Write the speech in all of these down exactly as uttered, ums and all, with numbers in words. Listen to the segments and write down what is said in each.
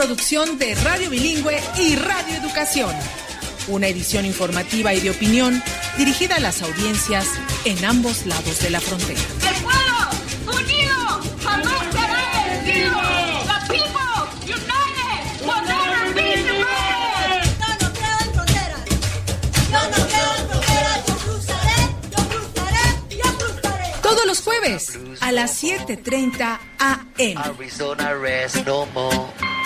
producción de Radio Bilingüe y Radio Educación. Una edición informativa y de opinión dirigida a las audiencias en ambos lados de la frontera. ¡El pueblo unido jamás será vencido! ¡The people united will never be defeated! Yo no creo en fronteras. Yo no creo en fronteras. Yo cruzaré, yo cruzaré, yo cruzaré. Todos los jueves a las siete treinta a eme. Arizona rest no more.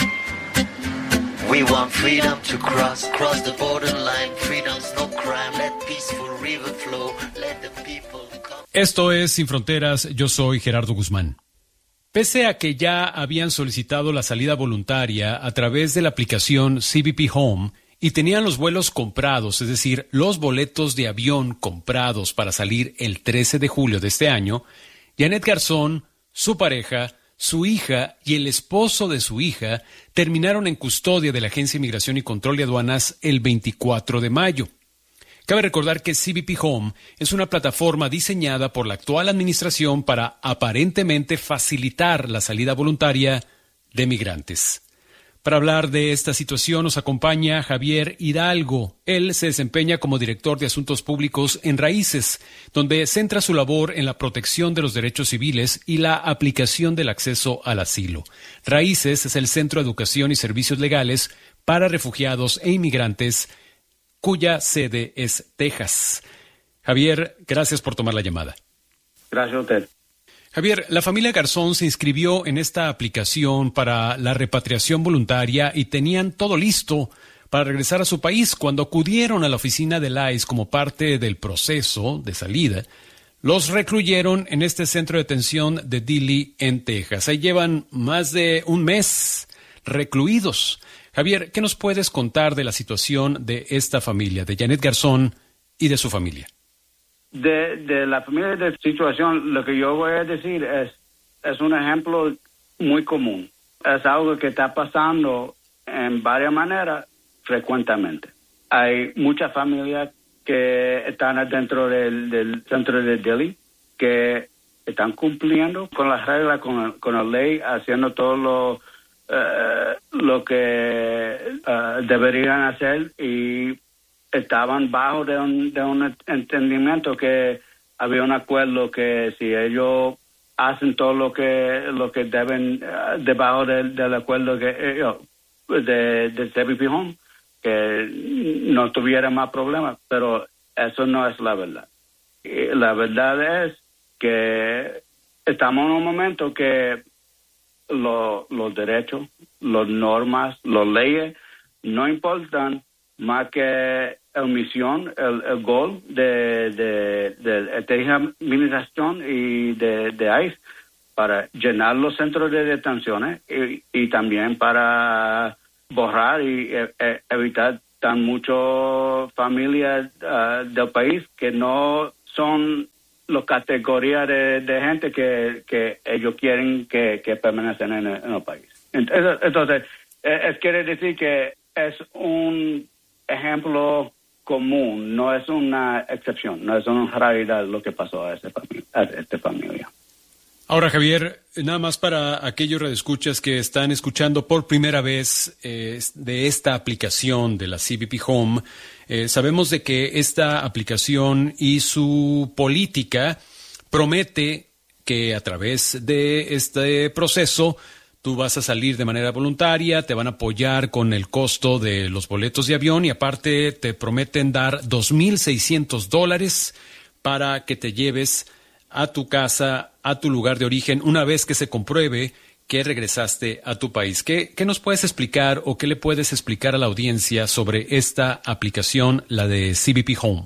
We want freedom to cross, cross the borderline. Freedom's no crime. Let peaceful river flow. Let the people come. Esto es Sin Fronteras. Yo soy Gerardo Guzmán. Pese a que ya habían solicitado la salida voluntaria a través de la aplicación C B P Home y tenían los vuelos comprados, es decir, los boletos de avión comprados para salir el trece de julio de este año, Janet Garzón, su pareja, su hija y el esposo de su hija terminaron en custodia de la Agencia de Inmigración y Control de Aduanas el veinticuatro de mayo. Cabe recordar que C B P Home es una plataforma diseñada por la actual administración para aparentemente facilitar la salida voluntaria de migrantes. Para hablar de esta situación nos acompaña Javier Hidalgo. Él se desempeña como director de Asuntos Públicos en Raíces, donde centra su labor en la protección de los derechos civiles y la aplicación del acceso al asilo. Raíces es el Centro de Educación y Servicios Legales para Refugiados e Inmigrantes, cuya sede es Texas. Javier, gracias por tomar la llamada. Gracias a usted. Javier, la familia Garzón se inscribió en esta aplicación para la repatriación voluntaria y tenían todo listo para regresar a su país. Cuando acudieron a la oficina del I C E como parte del proceso de salida, los recluyeron en este centro de detención de Dilley, en Texas. Ahí llevan más de un mes recluidos. Javier, ¿qué nos puedes contar de la situación de esta familia, de Janet Garzón y de su familia? De, de la familia de situación, lo que yo voy a decir es, es un ejemplo muy común. Es algo que está pasando en varias maneras frecuentemente. Hay muchas familias que están adentro del, del centro de Dilley, que están cumpliendo con las reglas, con, con la ley, haciendo todo lo, uh, lo que uh, deberían hacer, y estaban bajo de un, de un entendimiento que había un acuerdo que si ellos hacen todo lo que lo que deben uh, debajo del, del acuerdo que uh, de, de C B P Home, que no tuviera más problemas, pero eso no es la verdad. Y la verdad es que estamos en un momento que lo, los derechos, las normas, las leyes no importan más que la misión, el, el gol de, de, de, de esta administración y de, de I C E para llenar los centros de detenciones y, y también para borrar y e, e, evitar tan muchas familias uh, del país que no son las categorías de, de gente que, que ellos quieren que, que permanecen en el, en el país. Entonces, entonces es, quiere decir que es un ejemplo común, no es una excepción, no es una realidad lo que pasó a, ese fami- a esta familia. Ahora, Javier, nada más para aquellos radioescuchas que están escuchando por primera vez eh, de esta aplicación de la C B P Home, eh, sabemos de que esta aplicación y su política promete que a través de este proceso tú vas a salir de manera voluntaria, te van a apoyar con el costo de los boletos de avión y aparte te prometen dar dos mil seiscientos dólares para que te lleves a tu casa, a tu lugar de origen, una vez que se compruebe que regresaste a tu país. ¿Qué, qué nos puedes explicar o qué le puedes explicar a la audiencia sobre esta aplicación, la de C B P Home?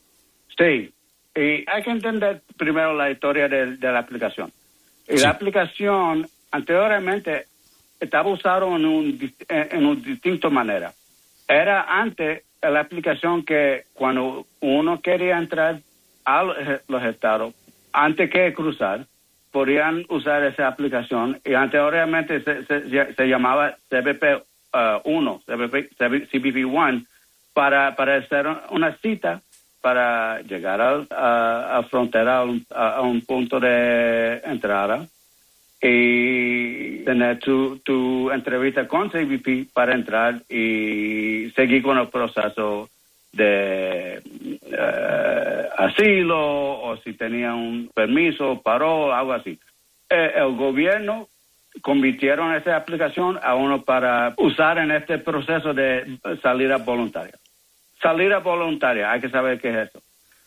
Sí, y hay que entender primero la historia de, de la aplicación. Y Sí. la aplicación anteriormente estaba usada en un en una distinta manera. Era antes la aplicación que cuando uno quería entrar a los estados, antes que cruzar, podían usar esa aplicación, y anteriormente se, se, se llamaba C B P uno, C B P, C B P uno, para, para hacer una cita para llegar a, a, a frontera, a un, a un punto de entrada. y tener tu, tu entrevista con C B P para entrar y seguir con el proceso de uh, asilo, o si tenía un permiso, paró, algo así. Eh, el gobierno convirtieron esa aplicación a uno para usar en este proceso de salida voluntaria. Salida voluntaria, hay que saber qué es eso.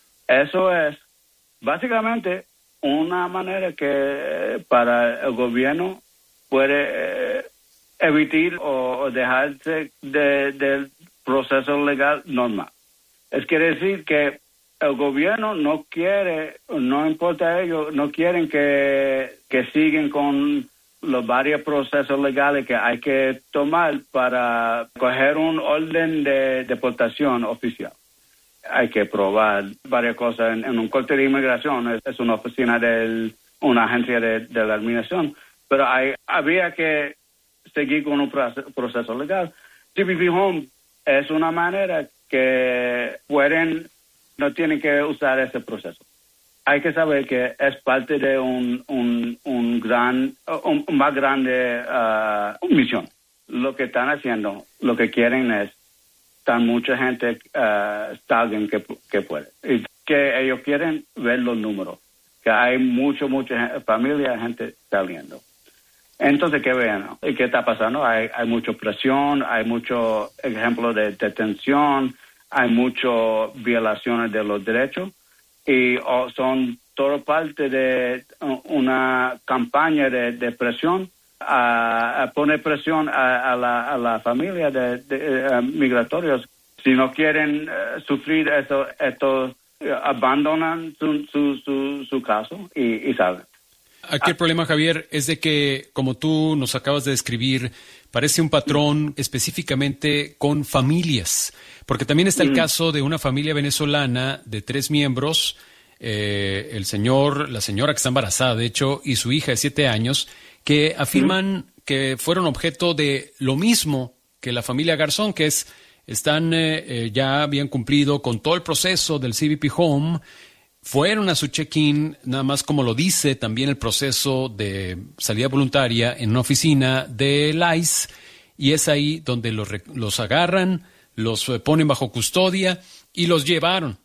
Eso es básicamente una manera que para el gobierno puede eh, evitar o, o dejarse de, del proceso legal normal. Es quiere decir que el gobierno no quiere, no importa a ellos, no quieren que, que sigan con los varios procesos legales que hay que tomar para coger un orden de deportación oficial. Hay que probar varias cosas en, en un corte de inmigración, es, es una oficina de una agencia de, de la administración, pero hay, había que seguir con un proceso, proceso legal. C B P Home es una manera que pueden, no tienen que usar ese proceso. Hay que saber que es parte de un, un, un gran, un, un más grande uh, misión. Lo que están haciendo, lo que quieren es tan mucha gente uh, salgan que, que puede. Y que ellos quieren ver los números, que hay mucho, mucha familia, gente saliendo. Entonces, ¿qué ven? ¿Qué está pasando? Hay, hay mucha presión, hay muchos ejemplos de detención, hay muchas violaciones de los derechos, y oh, son todo parte de una campaña de, de presión, a, a poner presión a, a, la, a la familia de, de uh, migratorios. Si no quieren uh, sufrir eso, esto, uh, abandonan su, su, su, su caso y, y salen. Aquí el problema, Javier, es de que, como tú nos acabas de describir, parece un patrón específicamente con familias, porque también está el mm. caso de una familia venezolana de tres miembros, eh, el señor, la señora que está embarazada, de hecho, y su hija de siete años, que afirman mm. que fueron objeto de lo mismo que la familia Garzón, que es, están, eh, eh, ya habían cumplido con todo el proceso del C B P Home, fueron a su check-in, nada más como lo dice también el proceso de salida voluntaria en una oficina del I C E, y es ahí donde los, los agarran, los ponen bajo custodia y los llevaron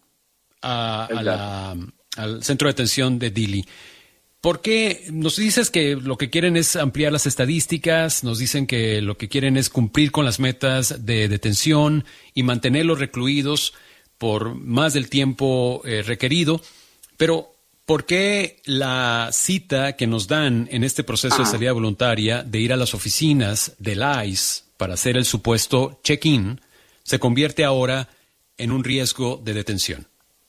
a, a la, al centro de detención de Dili. ¿Por qué? Nos dices que lo que quieren es ampliar las estadísticas, nos dicen que lo que quieren es cumplir con las metas de detención y mantenerlos recluidos por más del tiempo eh, requerido, pero ¿por qué la cita que nos dan en este proceso Ajá. de salida voluntaria de ir a las oficinas del I C E para hacer el supuesto check-in se convierte ahora en un riesgo de detención?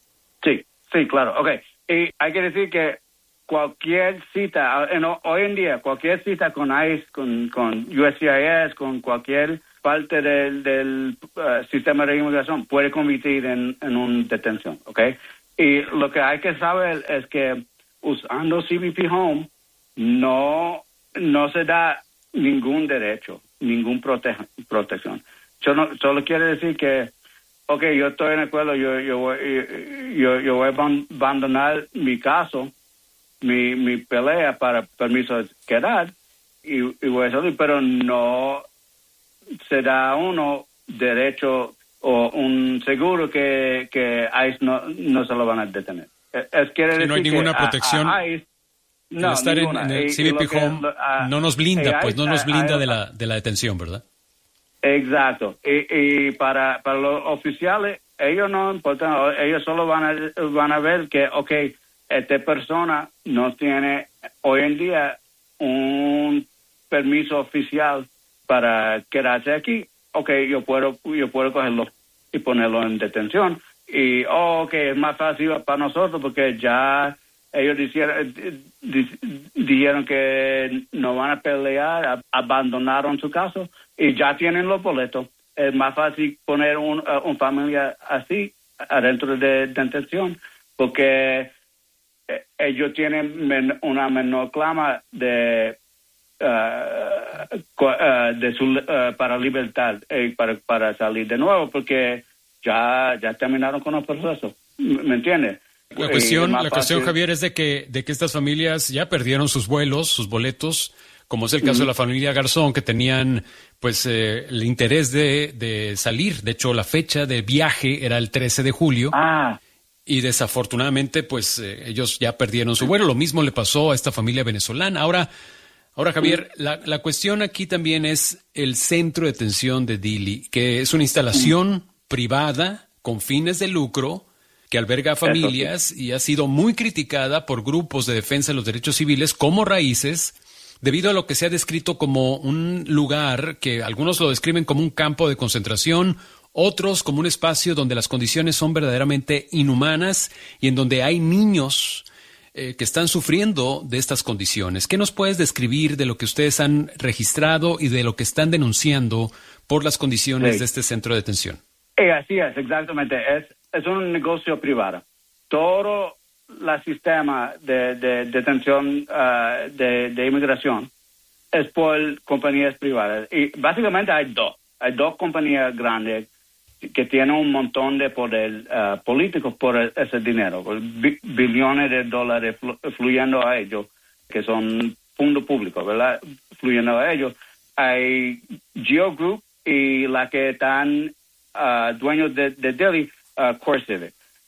Sí, sí, claro. Okay. Y hay que decir que cualquier cita, en, hoy en día, cualquier cita con I C E, con, con U S C I S, con cualquier parte del, del uh, sistema de inmigración puede convertir en, en una detención, ¿ok? Y lo que hay que saber es que usando C B P Home no, no se da ningún derecho, ningún prote protección. Yo no, solo quiere decir que, ok, yo estoy en el acuerdo, yo, yo, voy, yo, yo voy a abandonar mi caso, mi, mi pelea para permiso de quedar, y, y voy a salir, pero no se da a uno derecho o un seguro que, que I C E no, no se lo van a detener. Es, quiere sí, decir no hay ninguna que protección. A, a I C E, no, el estar ninguna. en, en el C B P que, Home lo, a, no nos blinda, pues no nos blinda a, de, la, de la detención, ¿verdad? Exacto. Y, y para, para los oficiales, ellos no importan, ellos solo van a, van a ver que, ok, esta persona no tiene hoy en día un permiso oficial para quedarse aquí. Ok, yo puedo, yo puedo cogerlo y ponerlo en detención. Y, oh, ok, es más fácil para nosotros porque ya ellos dijeron, dijeron que no van a pelear, abandonaron su caso y ya tienen los boletos. Es más fácil poner un, uh, una familia así adentro de detención porque ellos tienen men una menor clama de Uh, uh, de su, uh, para libertad eh, para, para salir de nuevo porque ya ya terminaron con el proceso, ¿me entiendes? La cuestión, la cuestión, Javier, es de que, de que estas familias ya perdieron sus vuelos, sus boletos, como es el caso uh-huh. de la familia Garzón, que tenían pues eh, el interés de, de salir. De hecho, la fecha de viaje era el trece de julio. Ah. Y desafortunadamente, pues eh, ellos ya perdieron su vuelo. Lo mismo le pasó a esta familia venezolana. Ahora, ahora Javier, uh-huh. la, la cuestión aquí también es el centro de detención de Dili, que es una instalación uh-huh. privada con fines de lucro que alberga a familias sí. y ha sido muy criticada por grupos de defensa de los derechos civiles como Raíces, debido a lo que se ha descrito como un lugar que algunos lo describen como un campo de concentración, otros como un espacio donde las condiciones son verdaderamente inhumanas y en donde hay niños eh, que están sufriendo de estas condiciones. ¿Qué nos puedes describir de lo que ustedes han registrado y de lo que están denunciando por las condiciones sí. de este centro de detención? Eh, así es, exactamente. Es, es un negocio privado. Todo el sistema de, de detención uh, de, de inmigración es por compañías privadas. Y básicamente hay dos. Hay dos compañías grandes que tienen un montón de poder uh, político por ese dinero, bi- billones de dólares flu- fluyendo a ellos, que son fondos públicos, ¿verdad? Fluyendo a ellos. Hay Geo Group y la que están uh, dueños de, de Dili, uh, CoreCivic.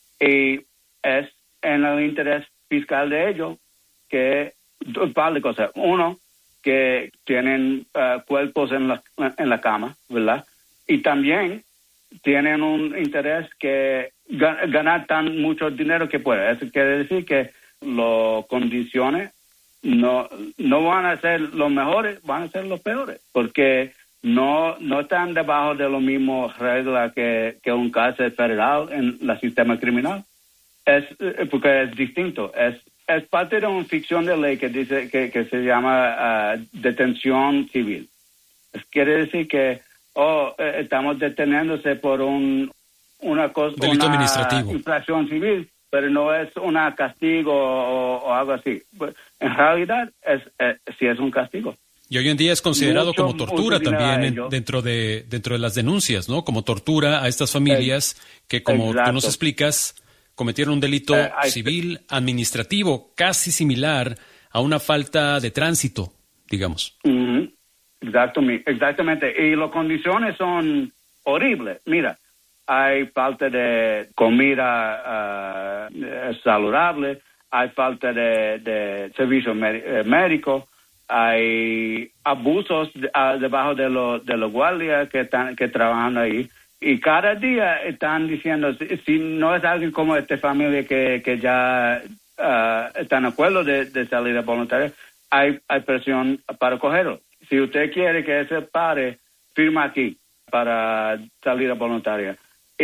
Y es en el interés fiscal de ellos que un par de cosas. Uno, que tienen uh, cuerpos en la, en la cama, ¿verdad? Y también tienen un interés que gan- ganar tan mucho dinero que puede. Eso quiere decir que las condiciones no, no van a ser los mejores, van a ser los peores, porque no, no están debajo de las mismas reglas que, que un cárcel federal en el sistema criminal. Es porque es distinto. Es, es parte de una ficción de ley que dice que, que se llama uh, detención civil. Es, quiere decir que oh, eh, estamos deteniéndose por un una cosa, delito una administrativo, infracción civil, pero no es un castigo o, o algo así. En realidad es, es sí es un castigo. Y hoy en día es considerado mucho, como tortura también en, dentro de dentro de las denuncias, ¿no? Como tortura a estas familias que, como Exacto. tú nos explicas, cometieron un delito eh, civil administrativo casi similar a una falta de tránsito, digamos. Uh-huh. Exactamente, exactamente. Y las condiciones son horribles. Mira, hay falta de comida uh, saludable, hay falta de, de servicio médico, hay abusos de, uh, debajo de los de los guardias que están que trabajan ahí. Y cada día están diciendo, si, si no es alguien como esta familia que, que ya uh, está en acuerdo de, de salida voluntaria, hay, hay presión para cogerlo. Si usted quiere que ese padre firma aquí para salida voluntaria.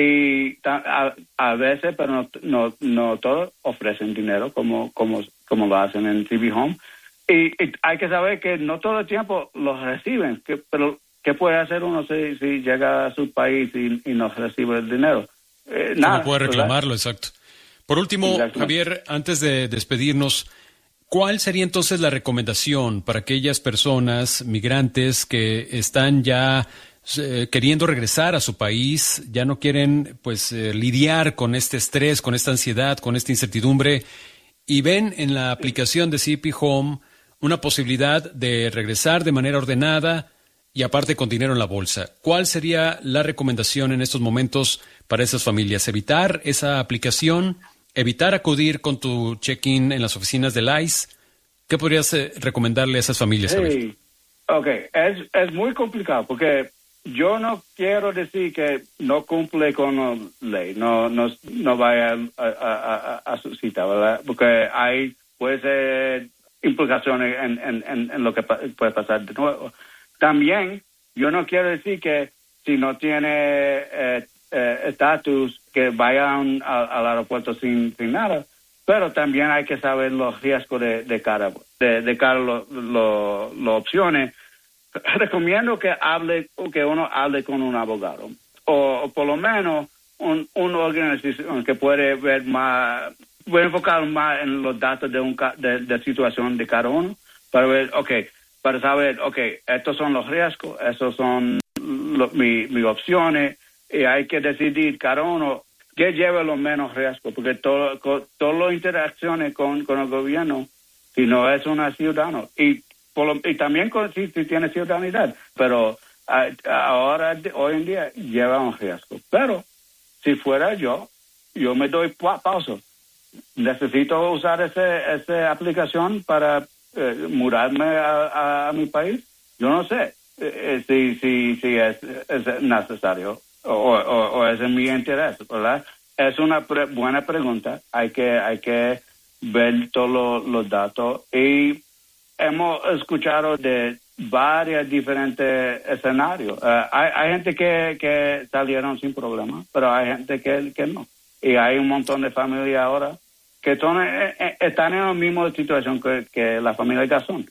Y a, a veces, pero no, no, no todos ofrecen dinero como, como, como lo hacen en C B Home. Y, y hay que saber que no todo el tiempo los reciben, que, pero ¿qué puede hacer uno si, si llega a su país y, y no recibe el dinero? Eh, nada. No puede reclamarlo, ¿verdad? Exacto. Por último, Javier, antes de despedirnos, ¿cuál sería entonces la recomendación para aquellas personas migrantes que están ya eh, queriendo regresar a su país, ya no quieren pues eh, lidiar con este estrés, con esta ansiedad, con esta incertidumbre y ven en la aplicación de C B P Home una posibilidad de regresar de manera ordenada y aparte con dinero en la bolsa? ¿Cuál sería la recomendación en estos momentos para esas familias? ¿Evitar esa aplicación? ¿Evitar acudir con tu check-in en las oficinas del I C E? ¿Qué podrías eh, recomendarle a esas familias? Sí, ok, es, es muy complicado porque yo no quiero decir que no cumple con la ley, no, no, no vaya a, a, a, a su cita, ¿verdad? Porque hay, puede ser implicaciones en, en, en, en lo que pa- puede pasar de nuevo. También, yo no quiero decir que si no tiene estatus, eh, eh, que vayan a, al aeropuerto sin, sin nada, pero también hay que saber los riesgos de, de cada de, de cada lo, lo, lo opciones. Recomiendo que hable que uno hable con un abogado o, o por lo menos un, una organización que puede ver más, puede enfocar más en los datos de un de, de situación de cada uno para ver, okay, para saber, okay, estos son los riesgos, estos son lo, mi, mis opciones y hay que decidir cada uno que lleve lo menos riesgo, porque todo, con, todas las interacciones con, con el gobierno, si no es una ciudadano, y, por lo, y también con, si, si tiene ciudadanía, pero a, ahora, hoy en día, lleva un riesgo. Pero si fuera yo, yo me doy pa- pausa. Necesito usar ese, esa aplicación para eh, mudarme a, a, a mi país. Yo no sé eh, si, si, si es, es necesario o, o, o es en mi interés, ¿verdad? Es una pre- buena pregunta. Hay que, hay que ver todos los, los datos. Y hemos escuchado de varios diferentes escenarios. Uh, hay, hay gente que, que salieron sin problema, pero hay gente que, que no. Y hay un montón de familias ahora que son, eh, eh, están en la misma situación que, que la familia de Gasón.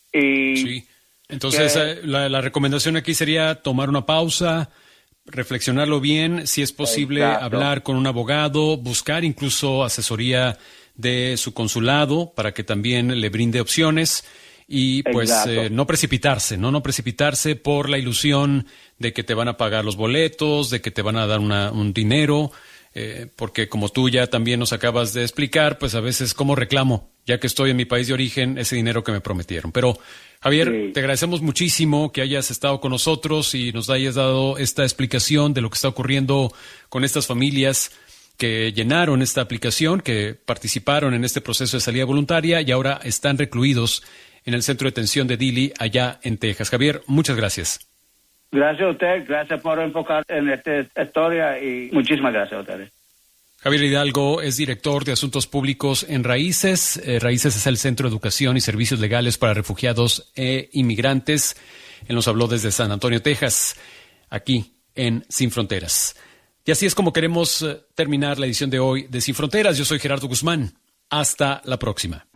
Y sí. Entonces, que, eh, la, la recomendación aquí sería tomar una pausa, reflexionarlo bien, si es posible Exacto. hablar con un abogado, buscar incluso asesoría de su consulado para que también le brinde opciones y pues eh, no precipitarse, ¿no? No precipitarse por la ilusión de que te van a pagar los boletos, de que te van a dar una, un dinero. Eh, porque como tú ya también nos acabas de explicar, pues a veces como reclamo, ya que estoy en mi país de origen, ese dinero que me prometieron. Pero Javier, sí. te agradecemos muchísimo que hayas estado con nosotros y nos hayas dado esta explicación de lo que está ocurriendo con estas familias que llenaron esta aplicación, que participaron en este proceso de salida voluntaria y ahora están recluidos en el centro de detención de Dilley, allá en Texas. Javier, muchas gracias. Gracias a usted, gracias por enfocar en esta historia y muchísimas gracias a ustedes. Javier Hidalgo es director de Asuntos Públicos en Raíces. Eh, Raíces es el Centro de Educación y Servicios Legales para Refugiados e Inmigrantes. Él nos habló desde San Antonio, Texas, aquí en Sin Fronteras. Y así es como queremos terminar la edición de hoy de Sin Fronteras. Yo soy Gerardo Guzmán. Hasta la próxima.